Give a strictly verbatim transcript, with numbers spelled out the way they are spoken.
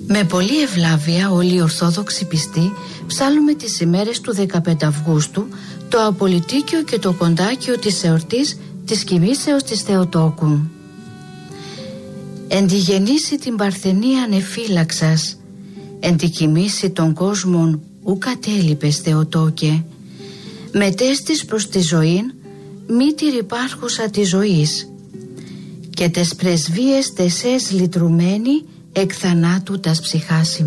Με πολλή ευλάβεια όλοι οι Ορθόδοξοι πιστοί ψάλλουμε τις ημέρες του δεκαπέντε Αυγούστου το απολυτίκιο και το κοντάκιο της εορτής της κοιμήσεως της Θεοτόκου. Εν τη γεννήσει την Παρθενία ανεφύλαξας, εν τη κοιμήσει των κόσμων ου κατέλειπες Θεοτόκε, μετέστης προς τη ζωήν μήτηρ υπάρχουσα τη ζωής, και τες πρεσβείες τεσές λυτρουμένη εκ θανάτου τας ψυχάς